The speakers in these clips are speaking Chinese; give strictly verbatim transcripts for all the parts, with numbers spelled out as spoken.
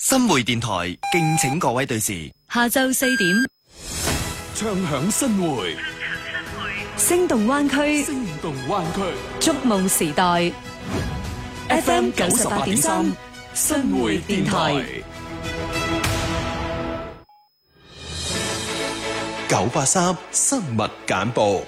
新會電台敬請各位對視。 下晝四點， 唱響新會， 聲動灣區， 聲動灣區， 觸夢時代。F M 九十八點三，新會電台。 九八三生物簡報。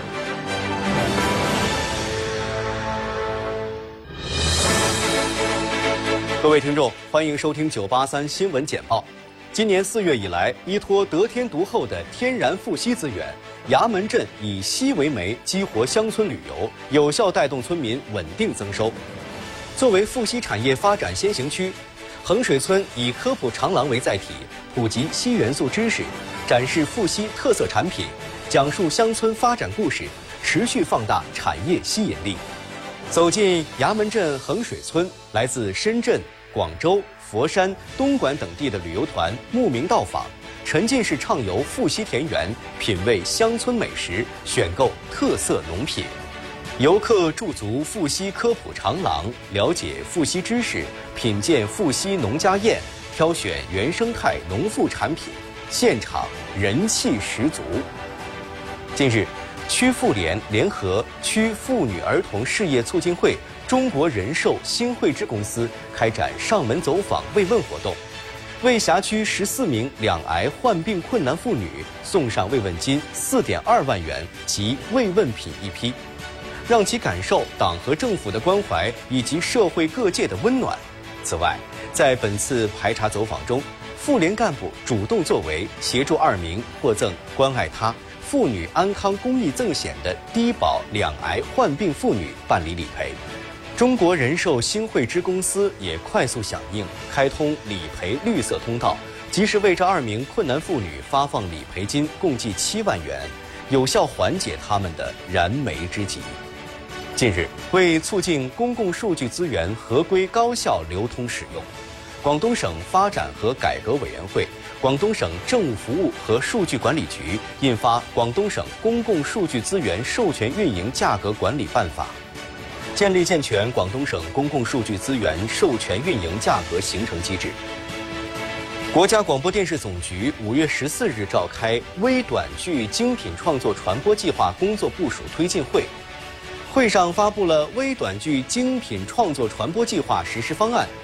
各位聽眾，歡迎收聽九八三新聞簡報。今年四月以來，依託得天獨厚的天然富硒資源，衙門鎮以硒為媒，激活鄉村旅遊，有效帶動村民穩定增收。作為富硒產業發展先行區，衡水村以科普長廊為載體，普及硒元素知識，展示富硒特色產品，講述鄉村發展故事，持續放大產業吸引力。走進衙門鎮衡水村，來自深圳、廣州、佛山、東莞等地的旅遊團慕名到訪，沉浸式暢遊富硒田園，品味鄉村美食，選購特色農品。遊客駐足富硒科普長廊，了解富硒知識，品鑑富硒農家宴，挑選原生態農副產品，現場人氣十足。近日，區婦聯聯合區婦女兒童事業促進會、中國人壽新匯知公司開展上門走訪慰問活動，為轄區十四名兩癌患病困難婦女送上慰問金四點二萬元及慰問品一批，讓其感受黨和政府的關懷以及社會各界的溫暖。此外，在本次排查走訪中，婦聯幹部主動作為，協助二名獲贈關愛他婦女安康公益贈險的低保兩癌患病婦女辦理理賠。中國人壽新匯知公司也快速響應，開通理賠綠色通道，及時為這二名困難婦女發放理賠金共計七萬元，有效緩解他們的燃眉之急。近日，為促進公共數據資源合規高效流通使用，廣東省發展和改革委員會、廣東省政務服務和數據管理局印發《廣東省公共數據資源授權運營價格管理辦法》，建立健全廣東省公共數據資源授權運營價格形成機制。國家廣播電視總局五月十四日召開微短劇精品創作傳播計劃工作部署推進會，會上發布了微短劇精品創作傳播計劃實施方案。